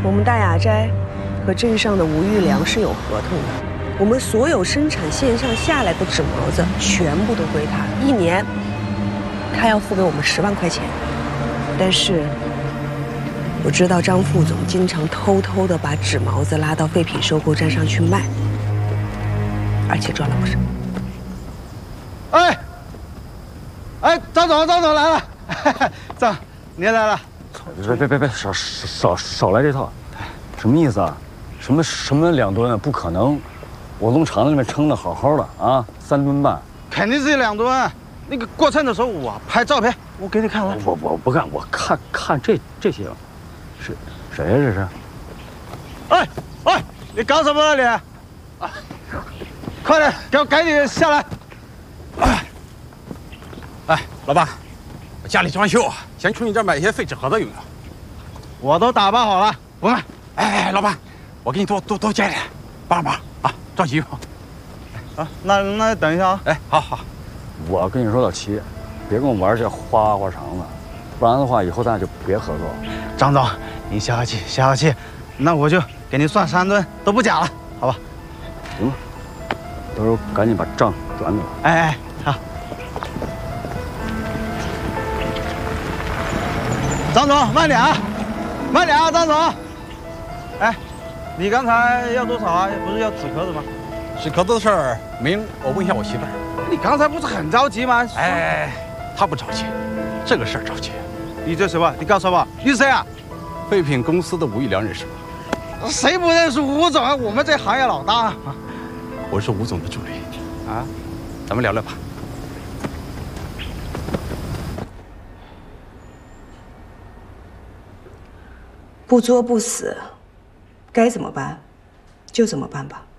我们大雅斋和镇上的吴玉良是有合同的，我们所有生产线上下来的纸毛子全部都归他，1年他要付给我们10万块钱。但是我知道张副总经常偷偷的把纸毛子拉到废品收购站上去卖，而且赚了不少。 哎，张总来了，张，您来了。 别，少来这套，什么意思啊？什么2吨？不可能，我从厂子里面称的好好的啊，3吨半。 肯定是2吨。那个过秤的时候我拍照片，我给你看了。 我不干，我看这些。谁呀这是？ 哎，你搞什么啊你？快点，给我赶紧下来。 哎，老板，我家里装修，想从你这儿买一些废纸盒子用用。 我都打包好了，不卖。 哎，老板，我给你多加一点，帮忙啊，着急用。 啊，那等一下啊。 哎，好。 我跟你说，老齐，别跟我玩这花肠子，不然的话，以后咱俩就别合作了。 张总，您消消气，那我就给您算3吨，都不假了，好吧？ 行吧，到时候赶紧把账转给我。 哎，好。张总，慢点啊，张总。哎，你刚才要多少啊？不是要纸壳子吗？ 纸壳子的事儿，明我问一下我媳妇儿。 你刚才不是很着急吗？ 哎，她不着急，这个事儿着急。 你这什么？你告诉我，你是谁啊？ 废品公司的吴玉良认识吗？ 谁不认识吴总啊？我们这行业老大啊。 我是吴总的助理。 啊， 咱们聊聊吧。 不作不死，该怎么办就怎么办吧。